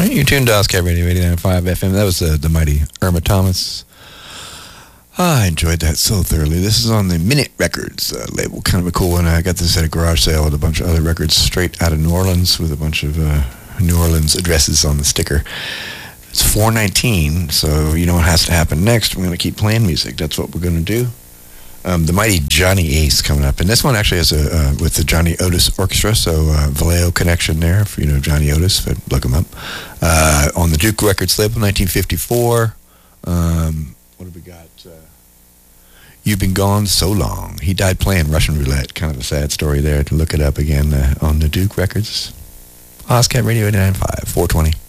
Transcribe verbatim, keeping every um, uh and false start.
right, you tuned to Ozcat Radio eighty-nine point five F M. That was uh, the mighty Irma Thomas. Ah, I enjoyed that so thoroughly. This is on the Minute Records uh, label. Kind of a cool one. I got this at a garage sale with a bunch of other records straight out of New Orleans with a bunch of uh, New Orleans addresses on the sticker. It's four nineteen, so you know what has to happen next. We're going to keep playing music. That's what we're going to do. Um, the mighty Johnny Ace coming up. And this one actually has a, uh, with the Johnny Otis Orchestra, so uh, Vallejo connection there, if you know Johnny Otis, look him up. Uh, on the Duke Records label, nineteen fifty-four. Um, what have we got? Uh, You've Been Gone So Long. He died playing Russian roulette. Kind of a sad story there. To look it up again uh, on the Duke Records. Ozcat Radio eighty-nine point five, four twenty.